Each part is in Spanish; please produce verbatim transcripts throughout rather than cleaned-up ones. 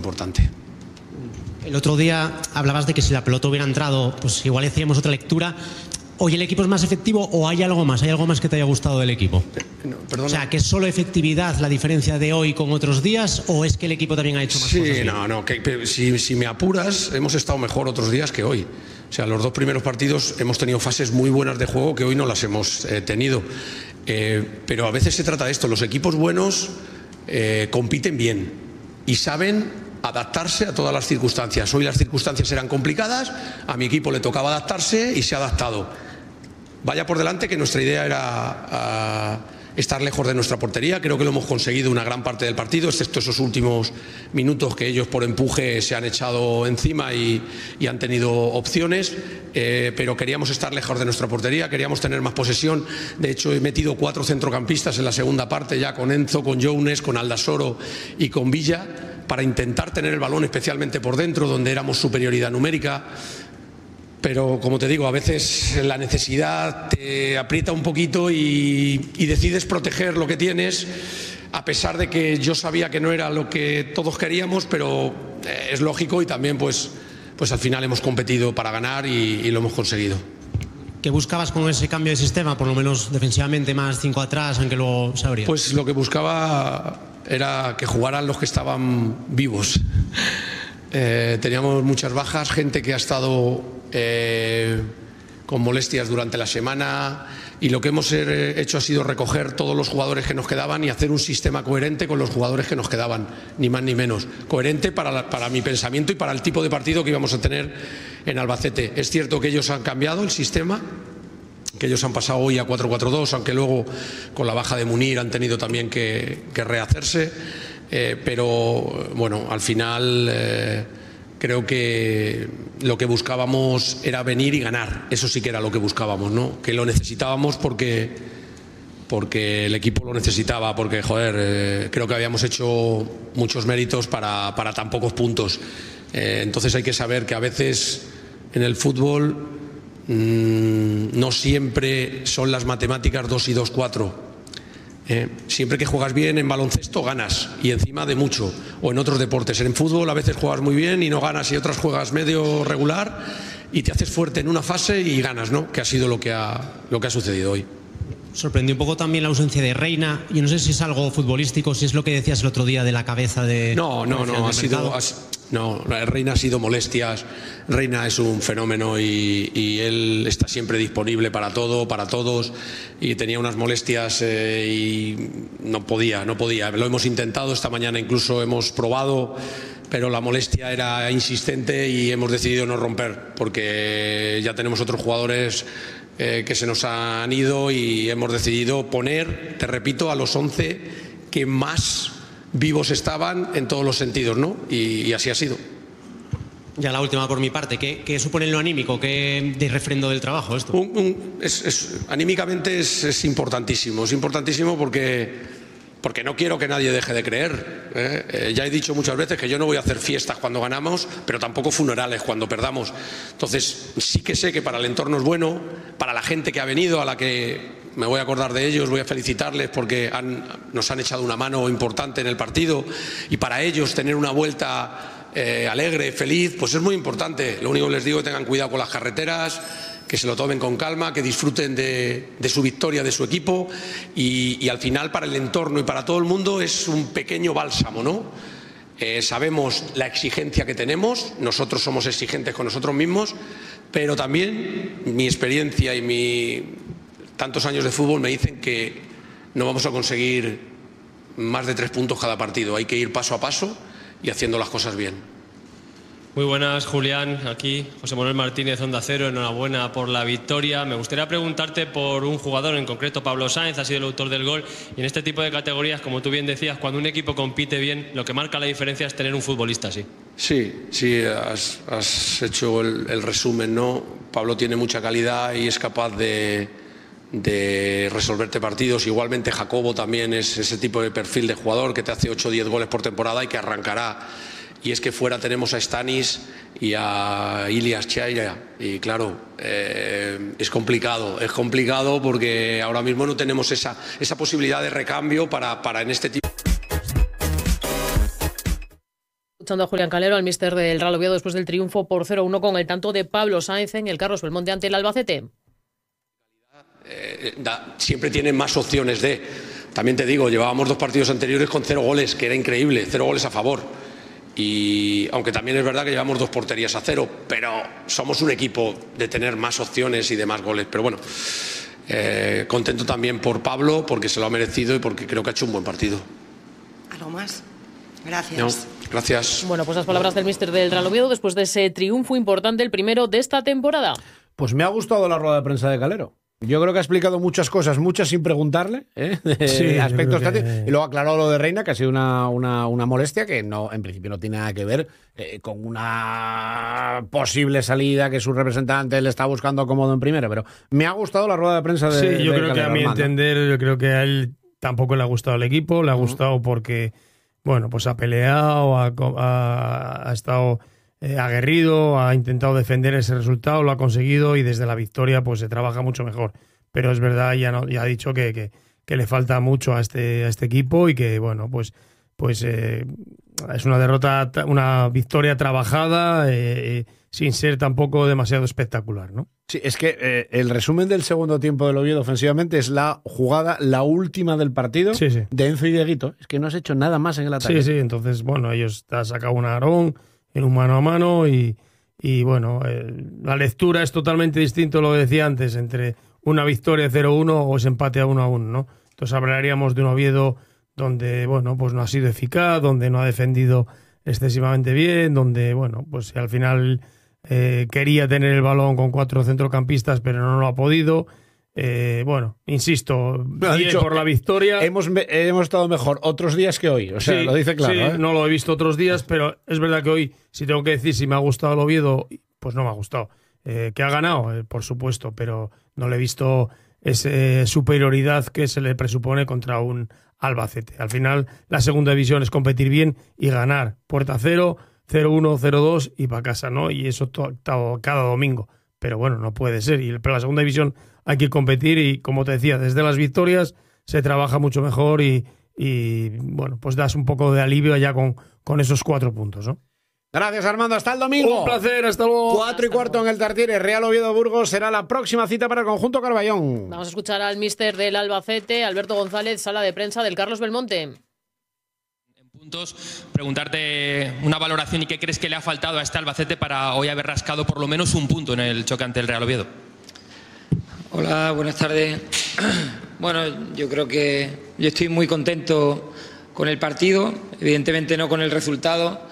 importante. El otro día hablabas de que si la pelota hubiera entrado, pues igual hacíamos otra lectura. ¿Hoy el equipo es más efectivo o hay algo más? ¿Hay algo más que te haya gustado del equipo? No, perdona. O sea, ¿que es solo efectividad la diferencia de hoy con otros días o es que el equipo también ha hecho más sí, cosas? Sí, no, no, que, si, si me apuras, hemos estado mejor otros días que hoy. O sea, los dos primeros partidos hemos tenido fases muy buenas de juego que hoy no las hemos eh, tenido. Eh, pero a veces se trata de esto, los equipos buenos eh, compiten bien y saben adaptarse a todas las circunstancias. Hoy las circunstancias eran complicadas, a mi equipo le tocaba adaptarse y se ha adaptado. Vaya por delante que nuestra idea era uh, estar lejos de nuestra portería. Creo que lo hemos conseguido una gran parte del partido, excepto esos últimos minutos que ellos por empuje se han echado encima y, y han tenido opciones, eh, pero queríamos estar lejos de nuestra portería, queríamos tener más posesión. De hecho, he metido cuatro centrocampistas en la segunda parte ya con Enzo, con Younes, con Aldasoro y con Villa, para intentar tener el balón especialmente por dentro, donde éramos superioridad numérica. Pero, como te digo, a veces la necesidad te aprieta un poquito y, y decides proteger lo que tienes, a pesar de que yo sabía que no era lo que todos queríamos, pero eh, es lógico y también pues, pues al final hemos competido para ganar y, y lo hemos conseguido. ¿Qué buscabas con ese cambio de sistema? Por lo menos defensivamente más cinco atrás, aunque luego se abría. Pues lo que buscaba era que jugaran los que estaban vivos. Eh, teníamos muchas bajas, gente que ha estado eh, con molestias durante la semana, y lo que hemos hecho ha sido recoger todos los jugadores que nos quedaban y hacer un sistema coherente con los jugadores que nos quedaban, ni más ni menos. Coherente para, la, para mi pensamiento y para el tipo de partido que íbamos a tener en Albacete. Es cierto que ellos han cambiado el sistema, que ellos han pasado hoy a cuatro cuatro dos, aunque luego con la baja de Munir han tenido también que, que rehacerse. Eh, pero bueno, al final eh, creo que lo que buscábamos era venir y ganar. Eso sí que era lo que buscábamos, ¿no? Que lo necesitábamos porque, porque el equipo lo necesitaba, porque joder, eh, creo que habíamos hecho muchos méritos para, para tan pocos puntos. Eh, entonces hay que saber que a veces en el fútbol mmm, no siempre son las matemáticas dos y dos, cuatro. Eh, siempre que juegas bien en baloncesto ganas, y encima de mucho, o en otros deportes. En fútbol a veces juegas muy bien y no ganas, y otras juegas medio regular y te haces fuerte en una fase y ganas, ¿no? Que ha sido lo que ha, lo que ha sucedido hoy. Sorprendió un poco también la ausencia de Reina. Yo no sé si es algo futbolístico, si es lo que decías el otro día de la cabeza de... No, no, no, ha sido... Ha, no, Reina ha sido molestias. Reina es un fenómeno y, y él está siempre disponible para todo, para todos, y tenía unas molestias eh, y no podía, no podía. Lo hemos intentado esta mañana, incluso hemos probado, pero la molestia era insistente y hemos decidido no romper, porque ya tenemos otros jugadores eh, que se nos han ido y hemos decidido poner, te repito, a los once que más vivos estaban en todos los sentidos, ¿no? Y, y así ha sido. Ya la última por mi parte, ¿qué, qué supone en lo anímico? ¿Qué de refrendo del trabajo esto? Un, un, es, es, anímicamente es, es importantísimo, es importantísimo porque, porque no quiero que nadie deje de creer. ¿eh? Eh, ya he dicho muchas veces que yo no voy a hacer fiestas cuando ganamos, pero tampoco funerales cuando perdamos. Entonces sí que sé que para el entorno es bueno, para la gente que ha venido, a la que me voy a acordar de ellos, voy a felicitarles porque han, nos han echado una mano importante en el partido, y para ellos tener una vuelta Eh, alegre, feliz, pues es muy importante. Lo único que les digo es que tengan cuidado con las carreteras, que se lo tomen con calma, que disfruten de, de su victoria, de su equipo, y, y al final para el entorno y para todo el mundo es un pequeño bálsamo, ¿no? Eh, sabemos la exigencia que tenemos, nosotros somos exigentes con nosotros mismos, pero también mi experiencia y mi tantos años de fútbol me dicen que no vamos a conseguir más de tres puntos cada partido. Hay que ir paso a paso y haciendo las cosas bien. Muy buenas, Julián, aquí José Manuel Martínez, Onda Cero, enhorabuena por la victoria. Me gustaría preguntarte por un jugador en concreto, Pablo Sáenz, ha sido el autor del gol, y en este tipo de categorías, como tú bien decías, cuando un equipo compite bien, lo que marca la diferencia es tener un futbolista así. Sí, sí, has, has hecho el, el resumen, ¿no? Pablo tiene mucha calidad y es capaz de, de resolverte partidos. Igualmente Jacobo también es ese tipo de perfil de jugador que te hace ocho o diez goles por temporada y que arrancará. Y es que fuera tenemos a Stanis y a Ilias Chaira, y claro, eh, es complicado, es complicado porque ahora mismo no tenemos esa, esa posibilidad de recambio para, para en este tipo Escuchando a Julián Calero, al míster del Real Oviedo, después del triunfo por cero uno con el tanto de Pablo Sáenz en el Carlos Belmonte ante el Albacete. Eh, da, siempre tienen más opciones de... También te digo, llevábamos dos partidos anteriores con cero goles, que era increíble, cero goles a favor. Y aunque también es verdad que llevamos dos porterías a cero, pero somos un equipo de tener más opciones y de más goles. Pero bueno, eh, contento también por Pablo, porque se lo ha merecido y porque creo que ha hecho un buen partido. ¿Algo más? Gracias. No. Gracias. Bueno, pues las palabras del míster del Real Oviedo después de ese triunfo importante, el primero de esta temporada. Pues me ha gustado la rueda de prensa de Calero. Yo creo que ha explicado muchas cosas, muchas sin preguntarle, ¿eh? De sí, aspectos que... tácticos. Y luego aclaró lo de Reina, que ha sido una, una, una molestia que no, en principio no tiene nada que ver eh, con una posible salida que su representante le está buscando cómodo en primera. Pero me ha gustado la rueda de prensa de Sí, yo de creo Calero, que a mi Armando. entender, yo creo que a él tampoco le ha gustado el equipo, le ha gustado uh-huh. porque, bueno, pues ha peleado, ha, ha, ha estado eh, aguerrido, ha intentado defender ese resultado, lo ha conseguido y desde la victoria pues se trabaja mucho mejor. Pero es verdad, ya, no, ya ha dicho que, que, que le falta mucho a este, a este equipo y que, bueno, pues, pues eh, es una derrota, una victoria trabajada, eh, eh, sin ser tampoco demasiado espectacular, ¿no? Sí, es que eh, el resumen del segundo tiempo del Oviedo ofensivamente es la jugada, la última del partido sí, sí. de Enzo y Dieguito. Es que no has hecho nada más en el ataque. Sí, sí, entonces, bueno, ellos te han sacado un Aarón en un mano a mano y, y bueno, eh, la lectura es totalmente distinto a lo que decía antes, entre una victoria cero uno o ese empate a uno a uno, ¿no? Entonces hablaríamos de un Oviedo donde, bueno, pues no ha sido eficaz, donde no ha defendido excesivamente bien, donde, bueno, pues al final eh, quería tener el balón con cuatro centrocampistas, pero no lo ha podido. Eh, bueno, insisto, ha bien dicho, por la victoria. Hemos, hemos estado mejor otros días que hoy, o sea, sí, lo dice claro. Sí, ¿eh? no lo he visto otros días, pero es verdad que hoy, si tengo que decir si me ha gustado el Oviedo, pues no me ha gustado. Eh, que ha ganado, eh, por supuesto, pero no le he visto esa superioridad que se le presupone contra un Albacete. Al final, la segunda división es competir bien y ganar. Puerta cero, cero uno, cero dos y para casa, ¿no? Y eso to- to- cada domingo. Pero bueno, no puede ser. Y pero la segunda división hay que competir y, como te decía, desde las victorias se trabaja mucho mejor y, y bueno, pues das un poco de alivio allá con, con esos cuatro puntos, ¿no? Gracias, Armando. Hasta el domingo. Un placer, hasta luego. Cuatro y cuarto en el Tartiere. Real Oviedo Burgos será la próxima cita para el conjunto Carballón. Vamos a escuchar al míster del Albacete, Alberto González, sala de prensa del Carlos Belmonte. En puntos, preguntarte una valoración y qué crees que le ha faltado a este Albacete para hoy haber rascado por lo menos un punto en el choque ante el Real Oviedo. Hola, buenas tardes. Bueno, yo creo que yo estoy muy contento con el partido, evidentemente no con el resultado,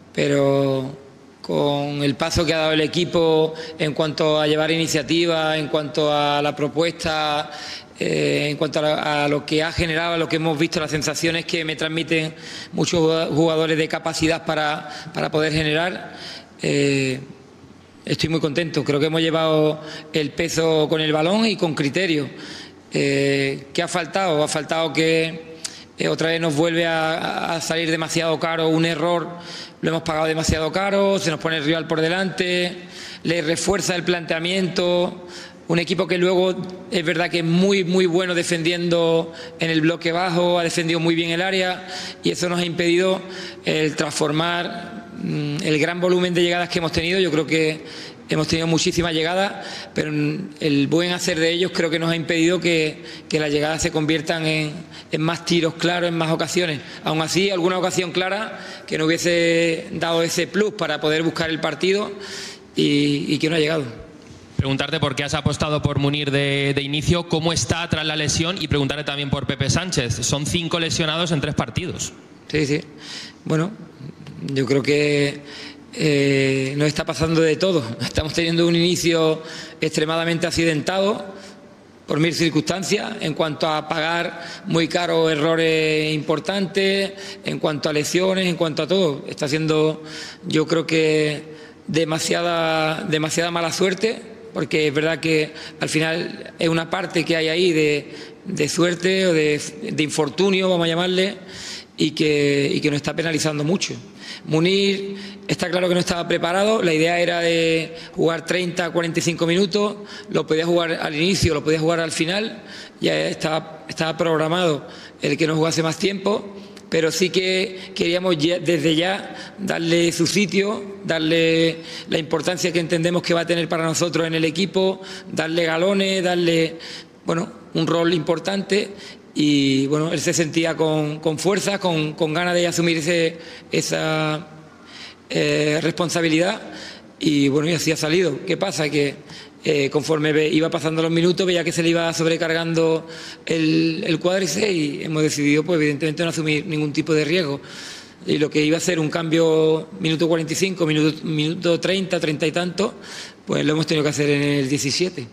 pero con el paso que ha dado el equipo en cuanto a llevar iniciativa, en cuanto a la propuesta, eh, en cuanto a, la, a lo que ha generado, a lo que hemos visto, las sensaciones que me transmiten muchos jugadores de capacidad para, para poder generar. Eh, estoy muy contento, creo que hemos llevado el peso con el balón y con criterio. Eh, ¿Qué ha faltado? Ha faltado que eh, otra vez nos vuelve a, a salir demasiado caro un error. Lo hemos pagado demasiado caro, se nos pone el rival por delante, le refuerza el planteamiento. Un equipo que luego es verdad que es muy, muy bueno defendiendo en el bloque bajo, ha defendido muy bien el área y eso nos ha impedido el transformar mmm, el gran volumen de llegadas que hemos tenido. Yo creo que hemos tenido muchísimas llegadas, pero el buen hacer de ellos creo que nos ha impedido que, que las llegadas se conviertan en, en más tiros claros, en más ocasiones. Aún así, alguna ocasión clara que nos hubiese dado ese plus para poder buscar el partido y, y que no ha llegado. Preguntarte por qué has apostado por Munir de, de inicio, cómo está tras la lesión y preguntarle también por Pepe Sánchez. Son cinco lesionados en tres partidos. Sí, sí. Bueno, yo creo que Eh, nos está pasando de todo. Estamos teniendo un inicio extremadamente accidentado por mil circunstancias en cuanto a pagar muy caro errores importantes, en cuanto a lesiones, en cuanto a todo. Está siendo, yo creo que demasiada, demasiada mala suerte, porque es verdad que al final es una parte que hay ahí de, de suerte o de, de infortunio, vamos a llamarle, y que, y que nos está penalizando mucho. Munir está claro que no estaba preparado, la idea era de jugar treinta a cuarenta y cinco minutos, lo podía jugar al inicio, lo podía jugar al final, ya estaba, estaba programado el que no jugase más tiempo pero sí que queríamos ya, desde ya darle su sitio, darle la importancia que entendemos que va a tener para nosotros en el equipo, darle galones, darle, bueno, un rol importante. Y bueno, él se sentía con, con fuerza, con, con ganas de asumir ese, esa eh, responsabilidad, y bueno, y así ha salido. ¿Qué pasa? Que eh, conforme ve, iba pasando los minutos veía que se le iba sobrecargando el, el cuádriceps, y hemos decidido pues evidentemente no asumir ningún tipo de riesgo. Y lo que iba a ser un cambio minuto cuarenta y cinco, minuto, minuto treinta, treinta y tanto, pues lo hemos tenido que hacer en el diecisiete.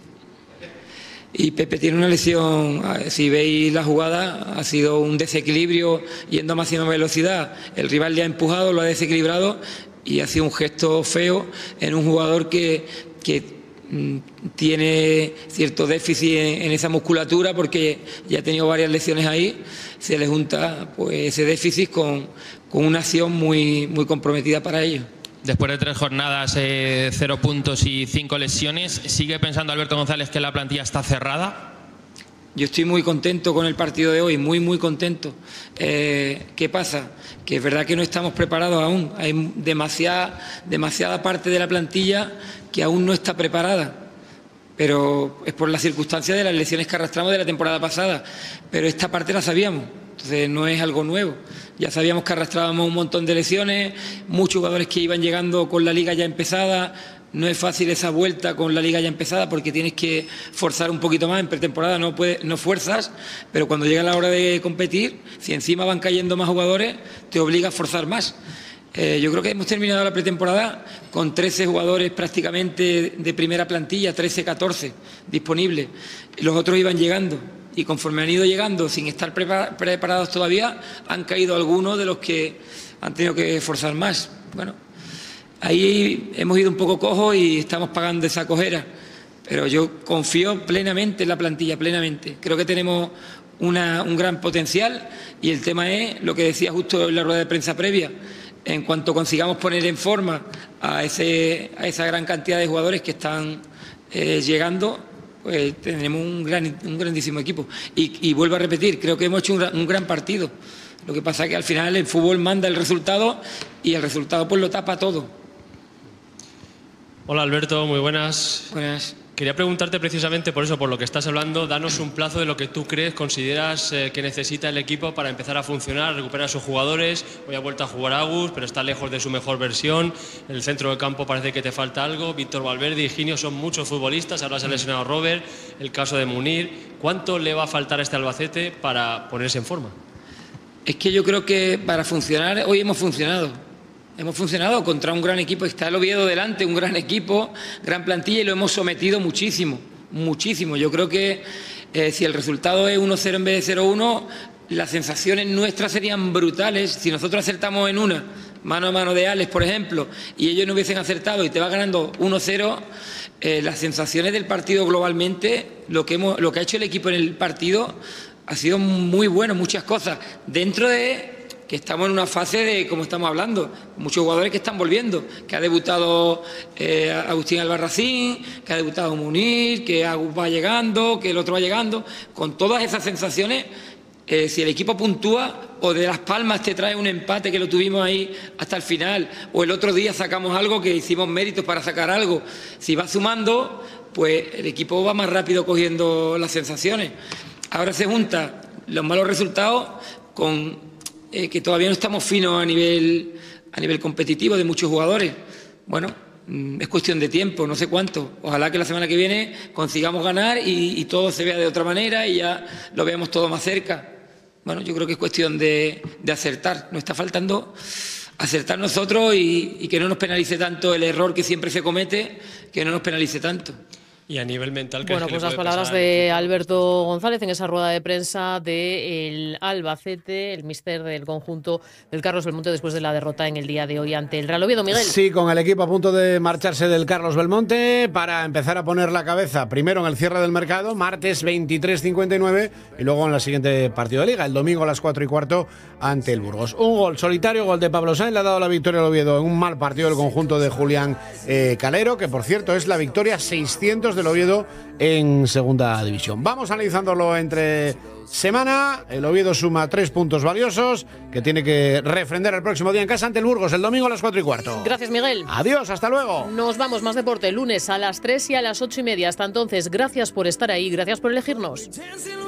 Y Pepe tiene una lesión, si veis la jugada, ha sido un desequilibrio yendo a máxima velocidad. El rival le ha empujado, lo ha desequilibrado, y ha sido un gesto feo en un jugador que, que mm, tiene cierto déficit en, en esa musculatura, porque ya ha tenido varias lesiones ahí. Se le junta pues ese déficit con, con una acción muy, muy comprometida para ellos. Después de tres jornadas, eh, cero puntos y cinco lesiones, ¿sigue pensando Alberto González que la plantilla está cerrada? Yo estoy muy contento con el partido de hoy, muy, muy contento. Eh, ¿Qué pasa? Que es verdad que no estamos preparados aún. Hay demasiada, demasiada parte de la plantilla que aún no está preparada. Pero es por la circunstancia de las lesiones que arrastramos de la temporada pasada. Pero esta parte la sabíamos. Entonces no es algo nuevo. Ya sabíamos que arrastrábamos un montón de lesiones, muchos jugadores que iban llegando con la liga ya empezada. No es fácil esa vuelta con la liga ya empezada, porque tienes que forzar un poquito más. En pretemporada no, puedes, no fuerzas, pero cuando llega la hora de competir, si encima van cayendo más jugadores, te obliga a forzar más. Eh, yo creo que hemos terminado la pretemporada con trece jugadores prácticamente de primera plantilla, trece, catorce disponibles. Los otros iban llegando. Y conforme han ido llegando sin estar preparados todavía, han caído algunos de los que han tenido que esforzar más. Bueno, ahí hemos ido un poco cojos y estamos pagando esa cojera. Pero yo confío plenamente en la plantilla, plenamente. Creo que tenemos una, un gran potencial, y el tema es lo que decía justo en la rueda de prensa previa. En cuanto consigamos poner en forma a, ese, a esa gran cantidad de jugadores que están eh, llegando, pues tenemos un, gran, un grandísimo equipo. Y, y vuelvo a repetir, creo que hemos hecho un, un gran partido. Lo que pasa es que al final el fútbol manda el resultado, y el resultado pues lo tapa todo. Hola Alberto, muy buenas. Buenas. Quería preguntarte precisamente por eso, por lo que estás hablando. Danos un plazo de lo que tú crees, consideras eh, que necesita el equipo para empezar a funcionar, recuperar a sus jugadores. Hoy ha vuelto a jugar Agus, pero está lejos de su mejor versión. En el centro del campo parece que te falta algo. Víctor Valverde y Higinio son muchos futbolistas. Ahora se ha lesionado Robert, el caso de Munir. ¿Cuánto le va a faltar a este Albacete para ponerse en forma? Es que yo creo que para funcionar, hoy hemos funcionado. Hemos funcionado contra un gran equipo. Está el Oviedo delante, un gran equipo, gran plantilla, y lo hemos sometido muchísimo, muchísimo. Yo creo que eh, si el resultado es uno cero en vez de cero uno, las sensaciones nuestras serían brutales. Si nosotros acertamos en una, mano a mano de Alex, por ejemplo, y ellos no hubiesen acertado y te va ganando uno cero, eh, las sensaciones del partido globalmente, lo que, hemos, lo que ha hecho el equipo en el partido ha sido muy bueno, muchas cosas. Dentro de que estamos en una fase de, como estamos hablando, muchos jugadores que están volviendo, que ha debutado eh, Agustín Albarracín, que ha debutado Munir, que Agus va llegando, que el otro va llegando. Con todas esas sensaciones, eh, si el equipo puntúa, o de Las Palmas te trae un empate que lo tuvimos ahí hasta el final, o el otro día sacamos algo que hicimos méritos para sacar algo, si va sumando, pues el equipo va más rápido cogiendo las sensaciones. Ahora se juntan los malos resultados con Eh, que todavía no estamos finos a nivel, a nivel competitivo de muchos jugadores. Bueno, mm, es cuestión de tiempo, no sé cuánto. Ojalá que la semana que viene consigamos ganar y, y todo se vea de otra manera y ya lo veamos todo más cerca. Bueno, yo creo que es cuestión de, de acertar. Nos está faltando acertar nosotros y, y que no nos penalice tanto el error que siempre se comete, que no nos penalice tanto. Y a nivel mental, bueno, pues las palabras de Alberto González en esa rueda de prensa del Albacete, el míster del conjunto del Carlos Belmonte, después de la derrota en el día de hoy ante el Real Oviedo. Miguel. Sí, con el equipo a punto de marcharse del Carlos Belmonte para empezar a poner la cabeza primero en el cierre del mercado, martes veintitrés cincuenta y nueve, y luego en el siguiente partido de Liga, el domingo a las cuatro y cuarto ante el Burgos. Un gol solitario, gol de Pablo Sainz, le ha dado la victoria al Oviedo en un mal partido del conjunto de Julián eh, Calero, que por cierto es la victoria seiscientos de del Oviedo en segunda división. Vamos analizándolo entre semana. El Oviedo suma tres puntos valiosos que tiene que refrendar el próximo día en casa ante el Burgos, el domingo a las cuatro y cuarto. Gracias, Miguel. Adiós, hasta luego. Nos vamos, más deporte, lunes a las tres y a las ocho y media. Hasta entonces, gracias por estar ahí, gracias por elegirnos.